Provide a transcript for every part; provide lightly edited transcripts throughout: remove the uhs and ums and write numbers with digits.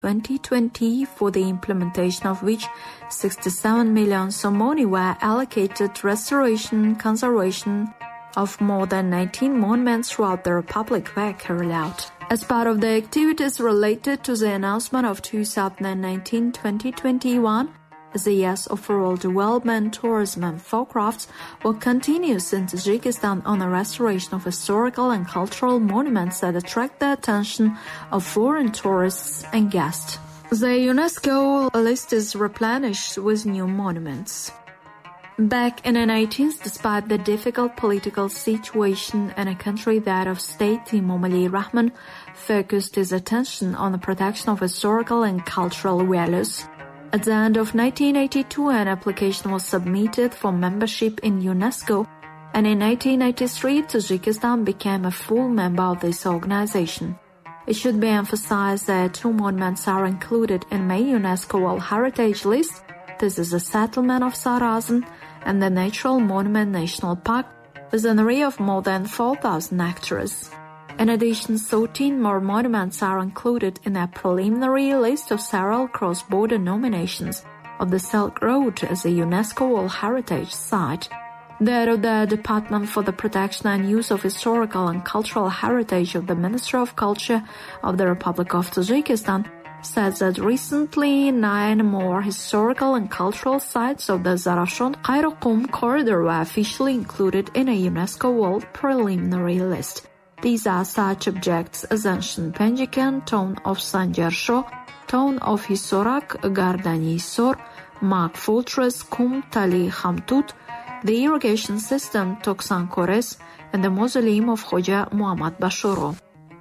2020, for the implementation of which 67 million somoni were allocated to restoration and conservation of more than 19 monuments throughout the Republic were carried out. As part of the activities related to the announcement of 2019-2021, as the years of rural development, tourism and folkrafts will continue in Tajikistan on the restoration of historical and cultural monuments that attract the attention of foreign tourists and guests. The UNESCO list is replenished with new monuments. Back in the 19th, despite the difficult political situation in a country, that of State Imam Ali Rahman focused his attention on the protection of historical and cultural values. At the end of 1982, an application was submitted for membership in UNESCO, and in 1993, Tajikistan became a full member of this organization. It should be emphasized that two monuments are included in May UNESCO World Heritage List. This is the settlement of Sarazan and the Natural Monument National Park, with an area of more than 4,000 hectares. In addition, 13 more monuments are included in a preliminary list of several cross-border nominations of the Silk Road as a UNESCO World Heritage Site. The head of the Department for the Protection and Use of Historical and Cultural Heritage of the Ministry of Culture of the Republic of Tajikistan said that recently 9 more historical and cultural sites of the Zarafshon-Kairoqum corridor were officially included in a UNESCO World Preliminary List. These are such objects as ancient Penjikan, town of Sanjarsho, town of Hisorak, Gardani Sor, Mak Fortress, Kum Tali Hamtut, the irrigation system Toksan Kores, and the mausoleum of Hoja Muhammad Bashoro.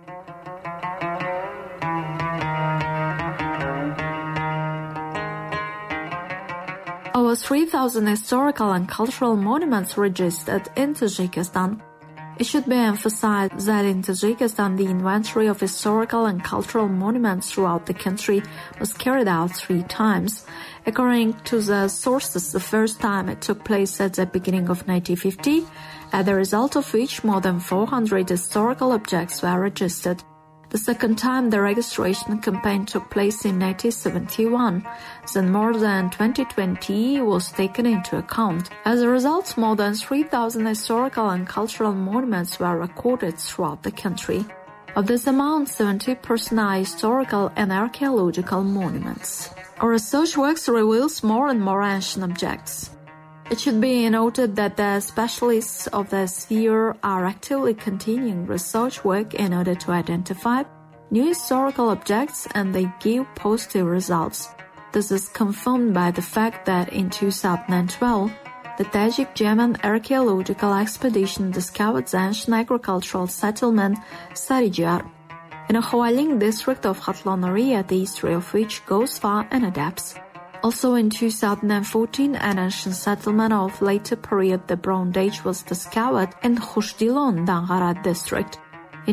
Over 3,000 historical and cultural monuments registered in Tajikistan. It should be emphasized that in Tajikistan, the inventory of historical and cultural monuments throughout the country was carried out 3 times. According to the sources, the first time it took place at the beginning of 1950, as a result of which more than 400 historical objects were registered. The second time the registration campaign took place in 1971, then more than 2020 was taken into account. As a result, more than 3,000 historical and cultural monuments were recorded throughout the country. Of this amount, 70% are historical and archaeological monuments. Our research works reveals more and more ancient objects. It should be noted that the specialists of the sphere are actively continuing research work in order to identify new historical objects, and they give positive results. This is confirmed by the fact that in 2012, the Tajik-German archaeological expedition discovered the ancient agricultural settlement Sarijar in a Hualing district of Khatlon area, the history of which goes far and adapts. Also in 2014, an ancient settlement of later period, the Bronze Age, was discovered in Khushdilon, Dangara district. In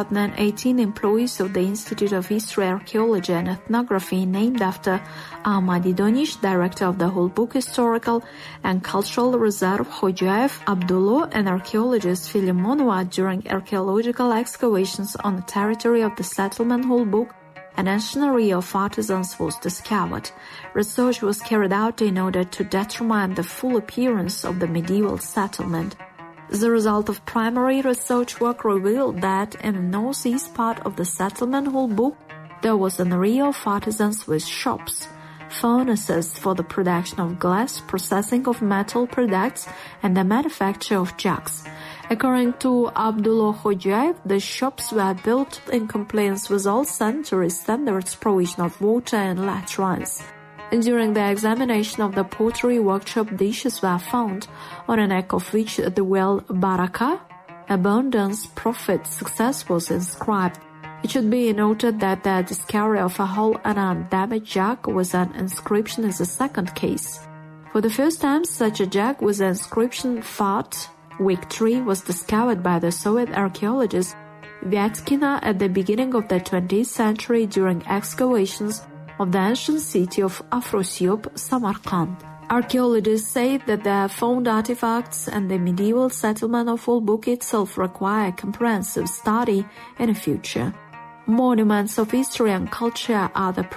2018, employees of the Institute of History, Archaeology and Ethnography, named after Ahmadi Donish, director of the Hulbuk Historical and Cultural Reserve, Khojaev Abdullah, and archaeologist Filimonova, during archaeological excavations on the territory of the settlement Hulbuk, an ancient area of artisans was discovered. Research was carried out in order to determine the full appearance of the medieval settlement. The result of primary research work revealed that in the northeast part of the settlement Hulbuk, there was an area of artisans with shops, furnaces for the production of glass, processing of metal products, and the manufacture of jugs. According to Abdullah Khojaev, the shops were built in compliance with all sanitary standards, provision of water and latrines. And during the examination of the pottery workshop, dishes were found, on a neck of which the word Baraka, abundance, profit, success, was inscribed. It should be noted that the discovery of a whole and undamaged jug with an inscription is the second case. For the first time, such a jug with the inscription Fat Victory was discovered by the Soviet archaeologist Vyatkina at the beginning of the 20th century during excavations of the ancient city of Afrosiab, Samarkand. Archaeologists say that the found artifacts and the medieval settlement of Hulbuk itself require comprehensive study in the future. Monuments of history and culture are the